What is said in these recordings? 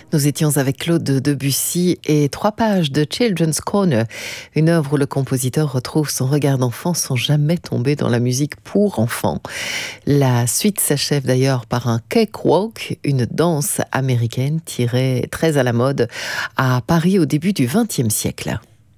Nous étions avec Claude Debussy et 3 pages de Children's Corner, une œuvre où le compositeur retrouve son regard d'enfant sans jamais tomber dans la musique pour enfants. La suite s'achève d'ailleurs par un cakewalk, une danse américaine tirée très à la mode à Paris au début du XXe siècle.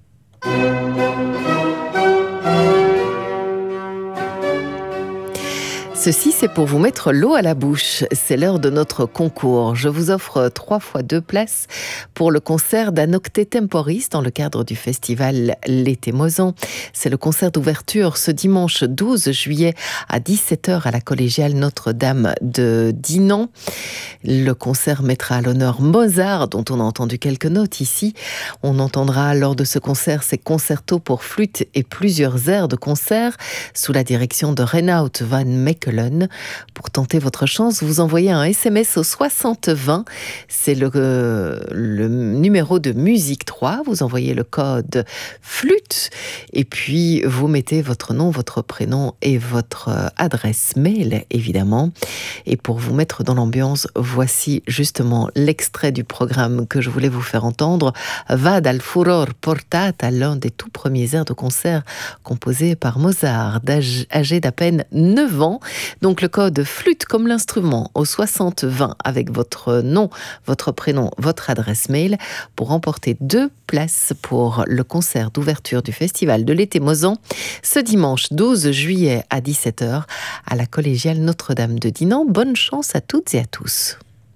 Ceci, c'est pour vous mettre l'eau à la bouche. C'est l'heure de notre concours. Je vous offre 3 fois 2 places pour le concert d'Anocte Temporis dans le cadre du festival L'été Mozan. C'est le concert d'ouverture ce dimanche 12 juillet à 17h à la collégiale Notre-Dame de Dinan. Le concert mettra à l'honneur Mozart, dont on a entendu quelques notes ici. On entendra lors de ce concert ses concertos pour flûte et plusieurs airs de concert sous la direction de Reinout van Mechelen. Pour tenter votre chance, vous envoyez un SMS au 6020. C'est le numéro de Musique 3. Vous envoyez le code flûte et puis vous mettez votre nom, votre prénom et votre adresse mail, évidemment. Et pour vous mettre dans l'ambiance, voici justement l'extrait du programme que je voulais vous faire entendre. Va dal furor portata, l'un des tout premiers airs de concert composés par Mozart, âgé d'à peine 9 ans. Donc le code flûte comme l'instrument au 6020 avec votre nom, votre prénom, votre adresse mail pour remporter 2 places pour le concert d'ouverture du festival de l'été Mozan ce dimanche 12 juillet à 17h à la collégiale Notre-Dame de Dinan. Bonne chance à toutes et à tous.